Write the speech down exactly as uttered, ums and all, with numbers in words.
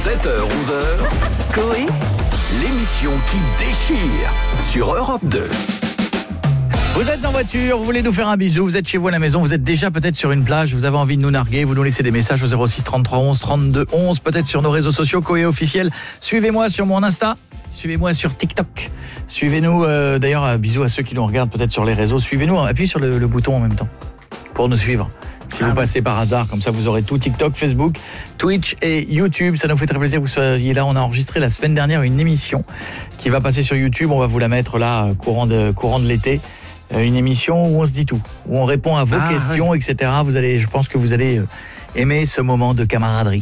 sept heures onze heures, Coé, l'émission qui déchire sur Europe deux. Vous êtes en voiture, vous voulez nous faire un bisou, vous êtes chez vous à la maison, vous êtes déjà peut-être sur une plage, vous avez envie de nous narguer, vous nous laissez des messages au zéro six trente-trois onze trente-deux onze, peut-être sur nos réseaux sociaux, Coé officiel. Suivez-moi sur mon Insta, suivez-moi sur TikTok. Suivez-nous, euh, d'ailleurs, euh, bisous à ceux qui nous regardent peut-être sur les réseaux. Suivez-nous, appuyez sur le, le bouton en même temps pour nous suivre. Si vous passez par hasard, comme ça vous aurez tout, TikTok, Facebook, Twitch et YouTube. Ça nous fait très plaisir que vous soyez là. On a enregistré la semaine dernière une émission qui va passer sur YouTube. On va vous la mettre là, courant de, courant de l'été. Une émission où on se dit tout, où on répond à vos ah, questions, ouais. et cetera. Vous allez, je pense que vous allez aimer ce moment de camaraderie.